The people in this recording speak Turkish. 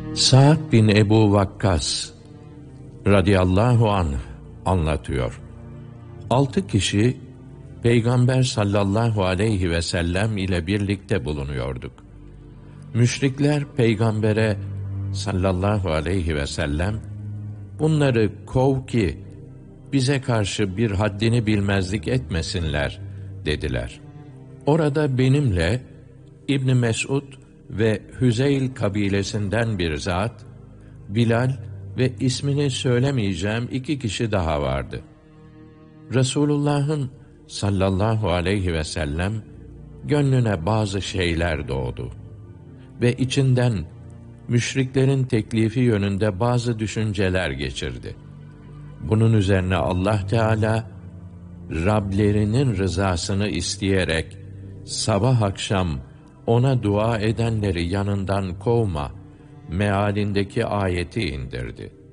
Sa'd bin Ebu Vakkas radıyallahu anh anlatıyor. 6 kişi Peygamber sallallahu aleyhi ve sellem ile birlikte bulunuyorduk. Müşrikler Peygamber'e sallallahu aleyhi ve sellem, bunları kov ki bize karşı bir haddini bilmezlik etmesinler dediler. Orada benimle İbn Mesud ve Hüzeyl kabilesinden bir zat, Bilal ve ismini söylemeyeceğim 2 kişi daha vardı. Resulullah'ın sallallahu aleyhi ve sellem gönlüne bazı şeyler doğdu ve içinden müşriklerin teklifi yönünde bazı düşünceler geçirdi. Bunun üzerine Allah Teala Rablerinin rızasını isteyerek sabah akşam ona dua edenleri yanından kovma mealindeki ayeti indirdi.